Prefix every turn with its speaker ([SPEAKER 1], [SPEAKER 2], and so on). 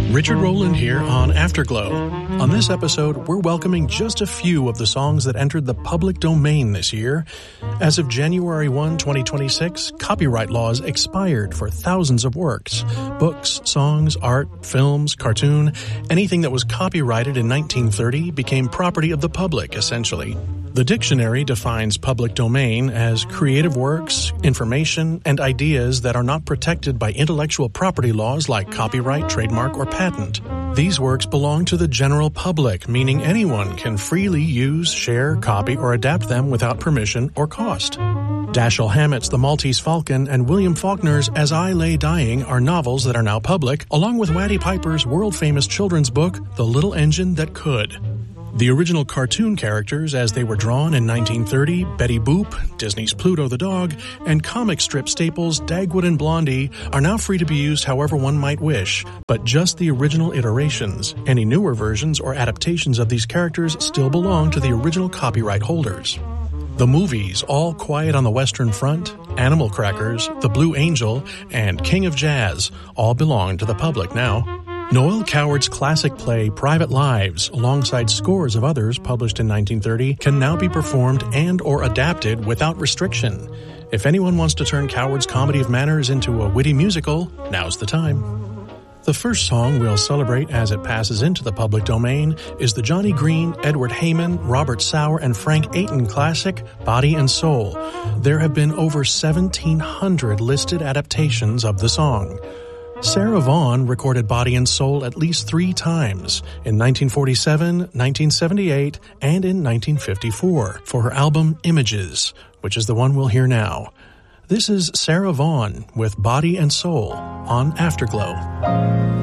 [SPEAKER 1] Richard Rowland here on Afterglow. On this episode, we're welcoming just a few of the songs that entered the public domain this year. As of January 1, 2026, copyright laws expired for thousands of works. Books, songs, art, films, cartoon, anything that was copyrighted in 1930 became property of the public, essentially. The dictionary defines public domain as creative works, information, and ideas that are not protected by intellectual property laws like copyright, trademark, or patent. These works belong to the general public, meaning anyone can freely use, share, copy, or adapt them without permission or cost. Dashiell Hammett's The Maltese Falcon and William Faulkner's As I Lay Dying are novels that are now public, along with Waddy Piper's world-famous children's book, The Little Engine That Could. The original cartoon characters as they were drawn in 1930, Betty Boop, Disney's Pluto the dog, and comic strip staples Dagwood and Blondie are now free to be used however one might wish, but just the original iterations. Any newer versions or adaptations of these characters still belong to the original copyright holders. The movies All Quiet on the Western Front, Animal Crackers, The Blue Angel, and King of Jazz all belong to the public now. Noel Coward's classic play Private Lives, alongside scores of others published in 1930, can now be performed and or adapted without restriction. If anyone wants to turn Coward's comedy of manners into a witty musical, now's the time. The first song we'll celebrate as it passes into the public domain is the Johnny Green, Edward Heyman, Robert Sauer, and Frank Ayton classic, Body and Soul. There have been over 1,700 listed adaptations of the song. Sarah Vaughan recorded Body and Soul at least 3 times, in 1947, 1978, and in 1954, for her album Images, which is the one we'll hear now. This is Sarah Vaughan with Body and Soul on Afterglow.